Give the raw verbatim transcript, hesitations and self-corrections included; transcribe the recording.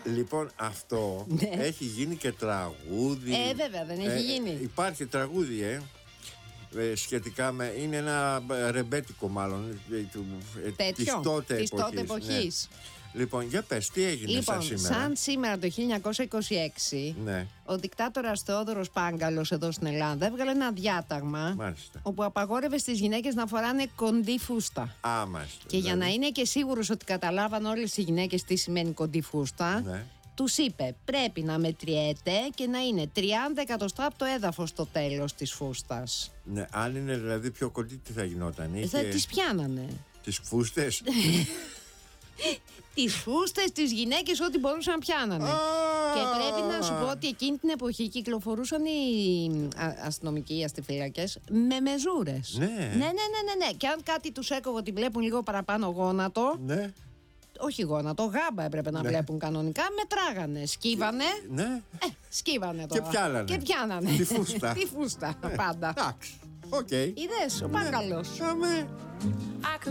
Λοιπόν, αυτό Ναι. έχει γίνει και τραγούδι. Ε, βέβαια, δεν έχει γίνει. Υπάρχει τραγούδι, ε, ε, σχετικά με. Είναι ένα ε, ρεμπέτικο, μάλλον. Ε, του, ε, Τέτοιο, της τότε της εποχής. τότε εποχής. Ναι. Λοιπόν, για πες, τι έγινε Λοιπόν, σαν σήμερα. σαν σήμερα το χίλια εννιακόσια είκοσι έξι, Ναι, ο δικτάτορας Θεόδωρος Πάγκαλος εδώ στην Ελλάδα έβγαλε ένα διάταγμα μάλιστα. όπου απαγόρευε στις γυναίκες να φοράνε κοντή φούστα. Α, μάλιστα. Και για δηλαδή. να είναι και σίγουρος ότι καταλάβαν όλες οι γυναίκες τι σημαίνει κοντή φούστα, Ναι. τους είπε πρέπει να μετριέται και να είναι τριάντα εκατοστά από το έδαφος στο τέλος της φούστας. Ναι, αν είναι δηλαδή πιο κοντή, τι θα γινόταν. Είχε... Θα τις πιάνανε. Τις φούστες. Τις φούστες, τις γυναίκες, ό,τι μπορούσαν να πιάνανε. Και πρέπει να σου πω ότι εκείνη την εποχή κυκλοφορούσαν οι α- αστυνομικοί, οι αστιφύλακες με μεζούρες. Ναι. ναι, ναι, ναι, ναι, ναι. Και αν κάτι τους έκοβε ότι βλέπουν λίγο παραπάνω γόνατο, Ναι, όχι γόνατο, γάμπα έπρεπε να Ναι. βλέπουν κανονικά, μετράγανε, σκύβανε. ναι. Ε, σκύβανε τώρα. Και πιάνανε. Και πιάνανε. Τη φούστα. Τη φούστα, πάντα. Εντάξει. Οκ. Είδες, ο Πάγκαλος. Αμέ.